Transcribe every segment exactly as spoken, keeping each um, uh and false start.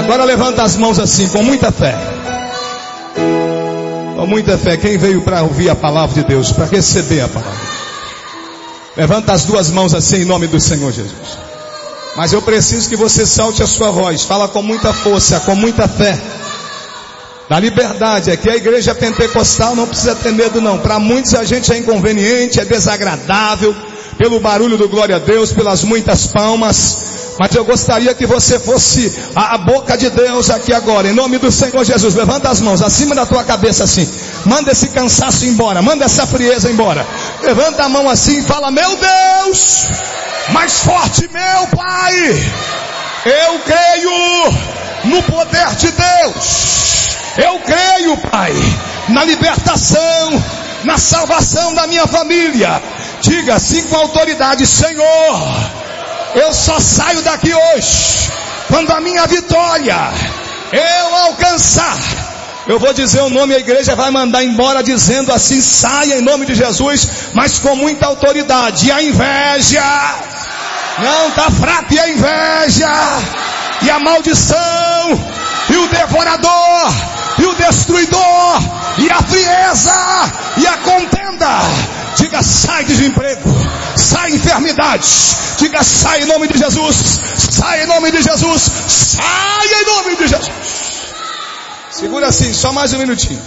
Agora levanta as mãos assim, com muita fé. Com muita fé. Quem veio para ouvir a palavra de Deus, para receber a palavra? Levanta as duas mãos assim em nome do Senhor Jesus. Mas eu preciso que você salte a sua voz. Fala com muita força, com muita fé. Da liberdade. Aqui a igreja pentecostal não precisa ter medo não. Para muitos a gente é inconveniente, é desagradável, pelo barulho do glória a Deus, pelas muitas palmas. Mas eu gostaria que você fosse a, a boca de Deus aqui agora, em nome do Senhor Jesus. Levanta as mãos acima da tua cabeça assim. Manda esse cansaço embora, manda essa frieza embora. Levanta a mão assim e fala: meu Deus, mais forte, meu Pai, eu creio no poder de Deus. Eu creio, Pai, na libertação, na salvação da minha família. Diga assim com autoridade: Senhor, eu só saio daqui hoje quando a minha vitória eu alcançar. Eu vou dizer o nome, a igreja vai mandar embora dizendo assim: saia em nome de Jesus, mas com muita autoridade. E a inveja, não, tá fraco, e a inveja, e a maldição, e o devorador, e o destruidor, e a frieza, e a contenda. Diga: sai desemprego, sai enfermidade. Diga: sai em nome de Jesus, sai em nome de Jesus, sai em nome de Jesus. Segura assim, só mais um minutinho.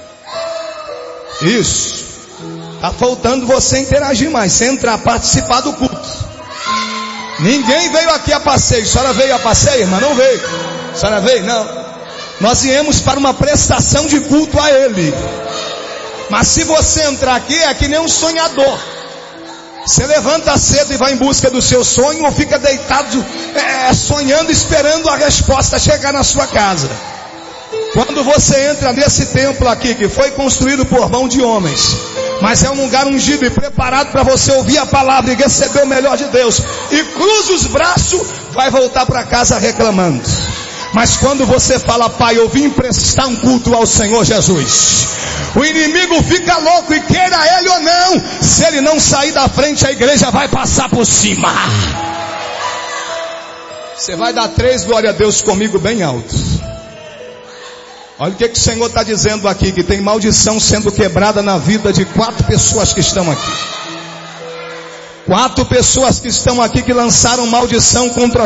Isso. Tá faltando você interagir mais, você entrar, participar do culto. Ninguém veio aqui a passeio. A senhora veio a passeio, irmã? Não veio. A senhora veio? Não. Nós viemos para uma prestação de culto a Ele. Mas se você entrar aqui, é que nem um sonhador. Você levanta cedo e vai em busca do seu sonho, ou fica deitado é, sonhando, esperando a resposta chegar na sua casa. Quando você entra nesse templo aqui, que foi construído por mão de homens, mas é um lugar ungido e preparado para você ouvir a palavra e receber o melhor de Deus, e cruza os braços, vai voltar para casa reclamando. Mas quando você fala: Pai, eu vim prestar um culto ao Senhor Jesus, o inimigo fica louco, e queira ele ou não, se ele não sair da frente, a igreja vai passar por cima. Você vai dar três glória a Deus comigo bem alto. Olha o que, que o Senhor está dizendo aqui, que tem maldição sendo quebrada na vida de quatro pessoas que estão aqui. Quatro pessoas que estão aqui que lançaram maldição contra